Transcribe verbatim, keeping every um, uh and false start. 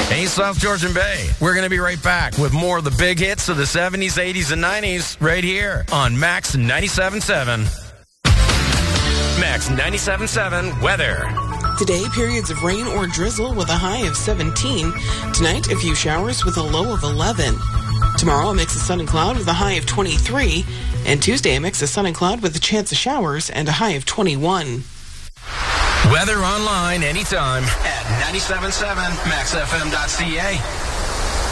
Hey, South Georgian Bay. We're going to be right back with more of the big hits of the seventies, eighties, and nineties right here on Max ninety-seven point seven. Max ninety-seven point seven weather. Today, periods of rain or drizzle with a high of seventeen. Tonight, a few showers with a low of eleven. Tomorrow, a mix of sun and cloud with a high of twenty-three. And Tuesday, a mix of sun and cloud with a chance of showers and a high of twenty-one. Weather online anytime at ninety-seven point seven max f m dot c a.